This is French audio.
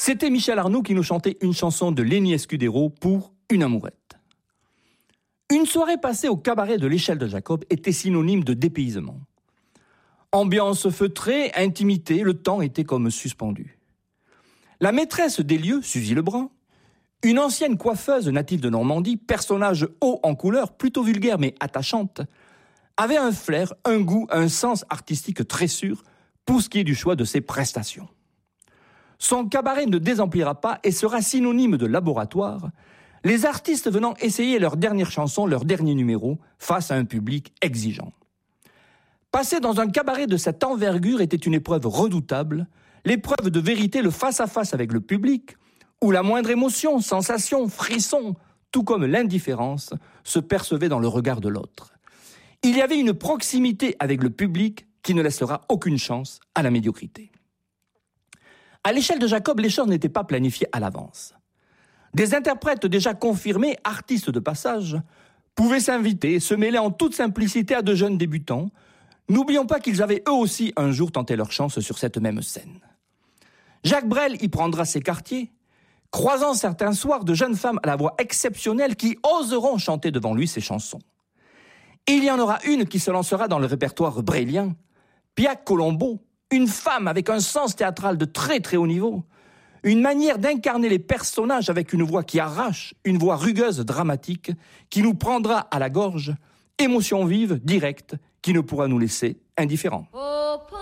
C'était Michel Arnaud qui nous chantait une chanson de Lenny Escudero pour Une amourette. Une soirée passée au cabaret de l'Échelle de Jacob était synonyme de dépaysement. Ambiance feutrée, intimité, le temps était comme suspendu. La maîtresse des lieux, Suzy Lebrun, une ancienne coiffeuse native de Normandie, personnage haut en couleur, plutôt vulgaire mais attachante, avait un flair, un goût, un sens artistique très sûr pour ce qui est du choix de ses prestations. Son cabaret ne désemplira pas et sera synonyme de laboratoire, les artistes venant essayer leur dernière chanson, leur dernier numéro, face à un public exigeant. Passer dans un cabaret de cette envergure était une épreuve redoutable, l'épreuve de vérité, le face-à-face avec le public, où la moindre émotion, sensation, frisson, tout comme l'indifférence, se percevait dans le regard de l'autre. Il y avait une proximité avec le public qui ne laissera aucune chance à la médiocrité. À l'Échelle de Jacob, les choses n'étaient pas planifiées à l'avance. Des interprètes déjà confirmés, artistes de passage, pouvaient s'inviter et se mêler en toute simplicité à de jeunes débutants. N'oublions pas qu'ils avaient eux aussi un jour tenté leur chance sur cette même scène. Jacques Brel y prendra ses quartiers, croisant certains soirs de jeunes femmes à la voix exceptionnelle qui oseront chanter devant lui ses chansons. Il y en aura une qui se lancera dans le répertoire brélien, Pia Colombo, une femme avec un sens théâtral de très très haut niveau, une manière d'incarner les personnages avec une voix qui arrache, une voix rugueuse, dramatique, qui nous prendra à la gorge, émotion vive, directe, qui ne pourra nous laisser indifférents.